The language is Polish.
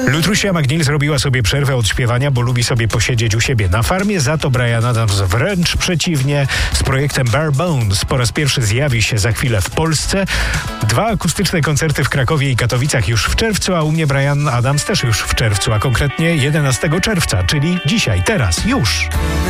Lutrusia McNeil zrobiła sobie przerwę od śpiewania, bo lubi sobie posiedzieć u siebie na farmie. Za to Bryan Adams wręcz przeciwnie. Z projektem Bare Bones po raz pierwszy zjawi się za chwilę w Polsce. 2 akustyczne koncerty w Krakowie i Katowicach już w czerwcu, a u mnie Bryan Adams też już w czerwcu, a konkretnie 11 czerwca, czyli dzisiaj, teraz, już.